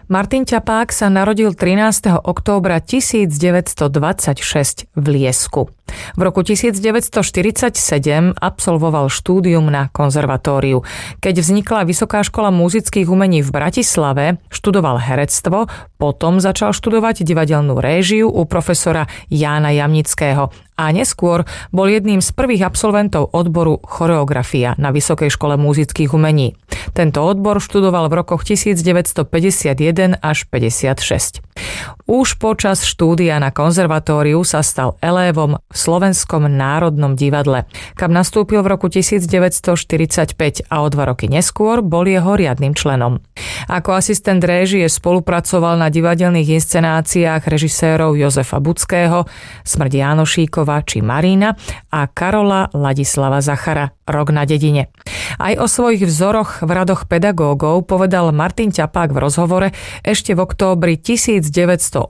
Martin Ťapák sa narodil 13. októbra 1926 v Liesku. V roku 1947 absolvoval štúdium na konzervatóriu. Keď vznikla Vysoká škola múzických umení v Bratislave, študoval herectvo, potom začal študovať divadelnú réžiu u profesora Jána Jamnického a neskôr bol jedným z prvých absolventov odboru choreografia na Vysokej škole múzických umení. Tento odbor študoval v rokoch 1951 až 56. Už počas štúdia na konzervatóriu sa stal elévom v Slovenskom národnom divadle, kam nastúpil v roku 1945 a o 2 roky neskôr bol jeho riadnym členom. Ako asistent réžie spolupracoval na divadelných inscenáciách režisérov Jozefa Budského, Smrť Jánošíkova či Marína a Karola Ladislava Zachara Rok na dedine. Aj o svojich vzoroch v radoch pedagógov povedal Martin Ťapák v rozhovore ešte v októbri 1986.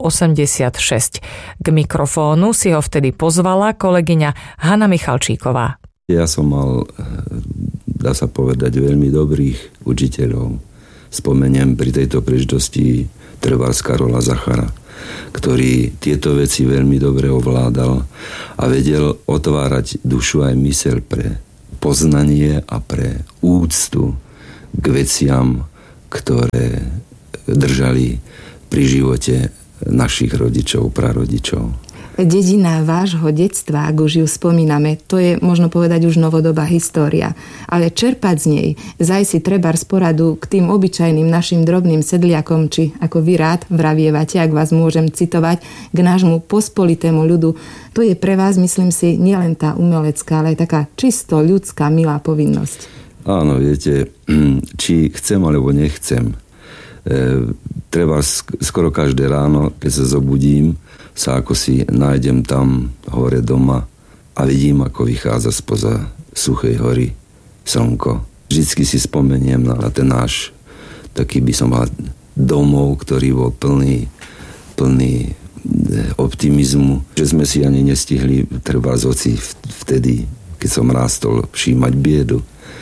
K mikrofónu si ho vtedy pozvala kolegyňa Hana Michalčíková. Ja som mal, dá sa povedať, veľmi dobrých učiteľov. Spomeniem pri tejto príležitosti trebárs Karola Zachara, ktorý tieto veci veľmi dobre ovládal a vedel otvárať dušu aj myseľ pre poznanie a pre úctu k veciam, ktoré držali pri živote našich rodičov, prarodičov. Dedina vášho detstva, ak už ju spomíname, to je, možno povedať, už novodobá história. Ale čerpať z nej, zajsi trebárs poradu k tým obyčajným našim drobným sedliakom, či ako vy rád vravievate, ak vás môžem citovať, k nášmu pospolitému ľudu, to je pre vás, myslím si, nielen tá umelecká, ale aj taká čisto ľudská, milá povinnosť. Áno, viete, či chcem alebo nechcem, treba skoro každé ráno, keď sa zobudím, sa ako si nájdem tam hore doma a vidím, ako vychádza spoza suchej hory slnko. Vždycky si spomeniem na ten náš, taký by som mal domov, ktorý bol plný optimizmu, že sme si ani nestihli treba z oci vtedy, keď som rástol, všímať biedu.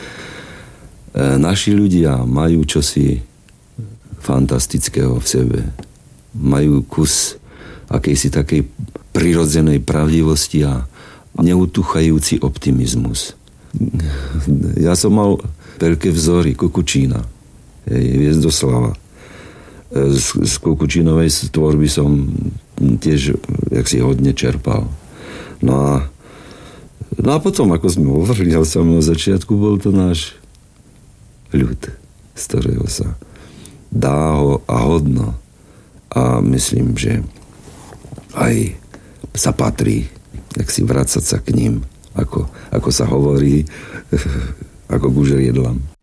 Naši ľudia majú čosi fantastického v sebe. Majú kus akejsi takej prirodzenej pravdivosti a neutuchajúci optimizmus. Ja som mal veľké vzory, Kukučína, Hviezdoslava. Z Kukučínovej tvorby som tiež jaksi hodne čerpal. No a potom, ako sme hovorili od samého začiatku, bol to náš ľud, z ktorého sa dá ho a hodno. A myslím, že aj sa patrí, jak si vracať sa k ním, ako sa hovorí, ako k užriedlam.